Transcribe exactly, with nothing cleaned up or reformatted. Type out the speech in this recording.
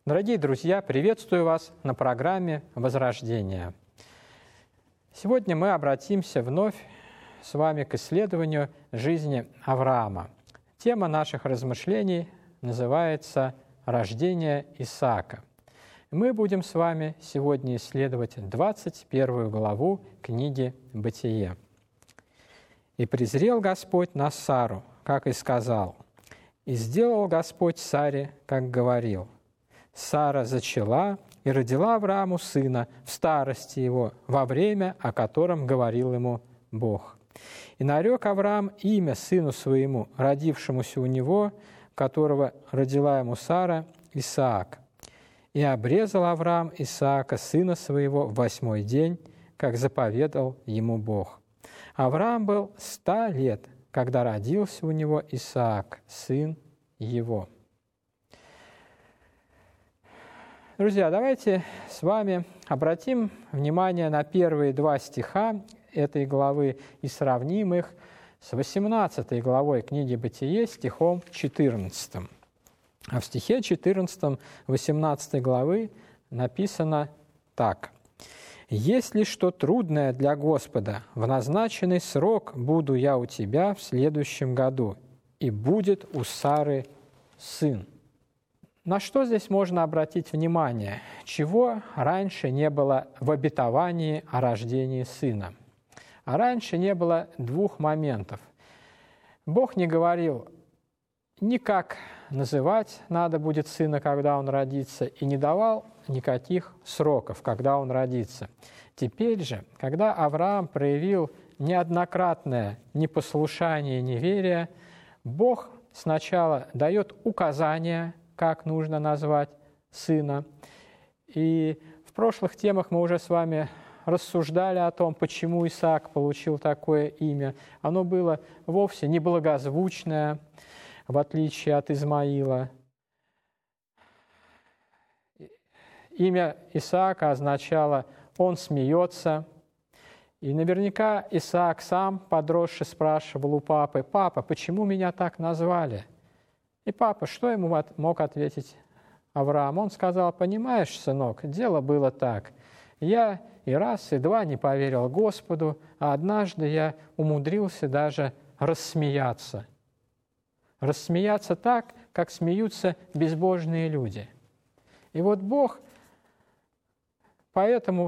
Дорогие друзья, приветствую вас на программе «Возрождение». Сегодня мы обратимся вновь с вами к исследованию жизни Авраама. Тема наших размышлений называется «Рождение Исаака». Мы будем с вами сегодня исследовать двадцать первую главу книги «Бытие». «И презрел Господь на Сару, как и сказал, и сделал Господь Саре, как говорил. Сара зачала и родила Аврааму сына в старости его, во время, о котором говорил ему Бог. И нарек Авраам имя сыну своему, родившемуся у него, которого родила ему Сара, Исаак. И обрезал Авраам Исаака, сына своего, в восьмой день, как заповедал ему Бог. Авраам был ста лет, когда родился у него Исаак, сын его». Друзья, давайте с вами обратим внимание на первые два стиха этой главы и сравним их с восемнадцатой главой книги «Бытие», стихом четырнадцатым. А в стихе четырнадцатом восемнадцатой главы написано так. «Если что трудное для Господа, в назначенный срок буду я у тебя в следующем году, и будет у Сары сын». На что здесь можно обратить внимание? Чего раньше не было в обетовании о рождении сына? А раньше не было двух моментов. Бог не говорил ни как называть надо будет сына, когда он родится, и не давал никаких сроков, когда он родится. Теперь же, когда Авраам проявил неоднократное непослушание и неверие, Бог сначала дает указания, как нужно назвать сына. И в прошлых темах мы уже с вами рассуждали о том, почему Исаак получил такое имя. Оно было вовсе не благозвучное, в отличие от Измаила. Имя Исаака означало «он смеется». И наверняка Исаак сам, подросший, спрашивал у папы: «Папа, почему меня так назвали?» И папа, что ему мог ответить Авраам? Он сказал: «Понимаешь, сынок, дело было так. Я и раз, и два не поверил Господу, а однажды я умудрился даже рассмеяться. Рассмеяться так, как смеются безбожные люди. И вот Бог поэтому